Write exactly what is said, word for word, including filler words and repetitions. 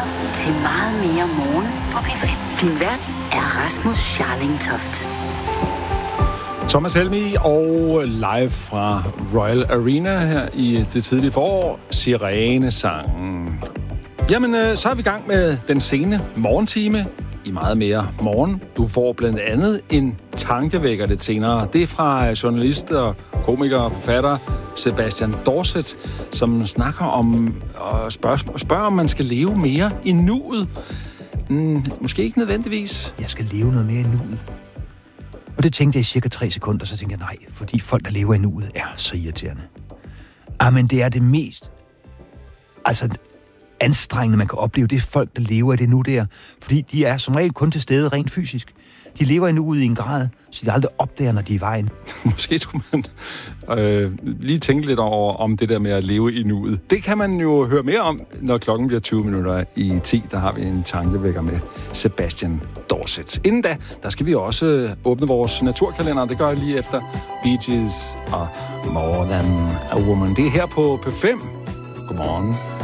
til Meget mere morgen på P fem. Din vært er Rasmus Scharling Toft. Thomas Helmi og live fra Royal Arena her i det tidlige forår, Sirenesangen. Jamen, så er vi i gang med den sene morgentime i Meget mere morgen. Du får blandt andet en tankevækker lidt senere. Det er fra journalist og komiker og forfatter Sebastian Dorset, som snakker om og spørger, spørger, om man skal leve mere i nuet. Mm, måske ikke nødvendigvis. Jeg skal leve noget mere i nuet. Og det tænkte jeg i cirka tre sekunder, så tænkte jeg nej, fordi folk, der lever i nuet, er så irriterende. Ah, men det er det mest altså anstrengende, man kan opleve. Det er folk, der lever i det nu der. Fordi de er som regel kun til stede rent fysisk. De lever i nuet i en grad, så de aldrig opdager, når de er i vejen. Måske skulle man øh, lige tænke lidt over om det der med at leve i nuet. Det kan man jo høre mere om, når klokken bliver tyve minutter i ti. Der har vi en tankevækker med Sebastian Dorset. Inden da, der skal vi også åbne vores naturkalender. Det gør jeg lige efter Bee Gees og More Than a Woman. Det er her på P fem. Godmorgen.